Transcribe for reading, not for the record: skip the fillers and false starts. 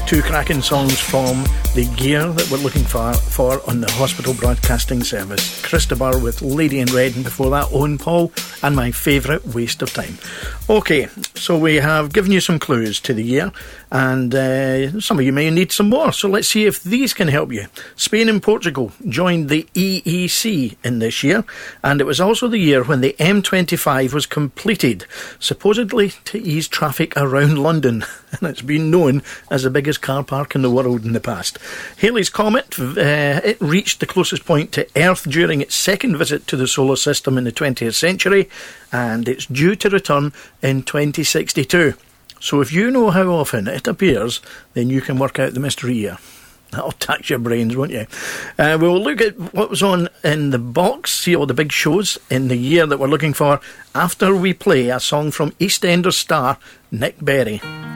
Two cracking songs from the year that we're looking for on the Hospital Broadcasting Service. Christopher with Lady in Red, and before that Owen Paul and my favourite, Waste of Time. Okay, so we have given you some clues to the year, and some of you may need some more, so let's see if these can help you. Spain and Portugal joined the EEC in this year, and it was also the year when the M25 was completed, supposedly to ease traffic around London, and it's been known as the biggest car park in the world in the past. Halley's Comet, it reached the closest point to Earth during its second visit to the solar system in the 20th century, and it's due to return in 2062. So if you know how often it appears, then you can work out the mystery here. That'll tax your brains, won't you? We'll look at what was on in the box, see all the big shows in the year that we're looking for, after we play a song from EastEnders star Nick Berry.